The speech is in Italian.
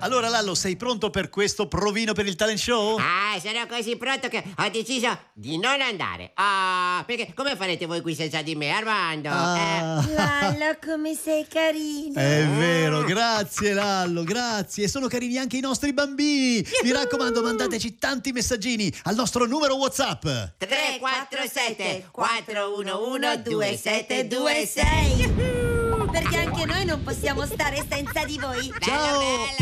Allora Lallo, sei pronto per questo provino per il talent show? Ah, sono così pronto che ho deciso di non andare. Ah, perché come farete voi qui senza di me, Armando? Lallo, come sei carino. È vero, grazie Lallo, grazie. E sono carini anche i nostri bambini. Mi raccomando, mandateci tanti messaggini al nostro numero WhatsApp. 347 411 2726. Perché anche noi non possiamo stare senza di voi. Ciao! Bello, bello.